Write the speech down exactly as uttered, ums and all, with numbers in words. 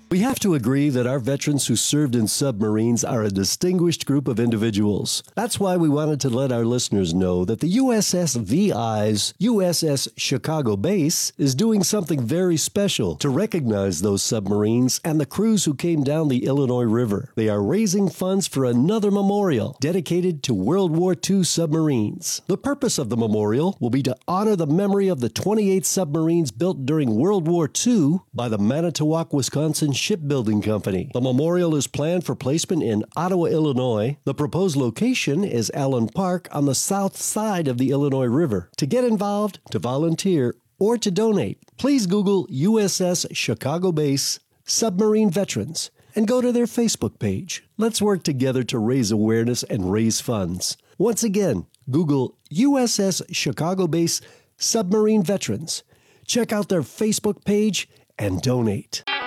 We have to agree that our veterans who served in submarines are a distinguished group of individuals. That's why we wanted to let our listeners know that the U S S V I's U S S Chicago base is doing something very special to recognize those submarines and the crews who came down the Illinois River. They are raising funds for another memorial dedicated to World War Two submarines. The purpose of the memorial will be to honor the memory of the twenty-eight submarines built during World War Two by the Manitowoc, Wisconsin Shipbuilding Company. The memorial is planned for placement in Ottawa, Illinois. The proposed location is Allen Park on the south side of the Illinois River. To get involved, to volunteer, or to donate, please Google U S S Chicago Base Submarine Veterans and go to their Facebook page. Let's work together to raise awareness and raise funds. Once again, Google U S S Chicago Base Submarine Veterans. Check out their Facebook page and donate.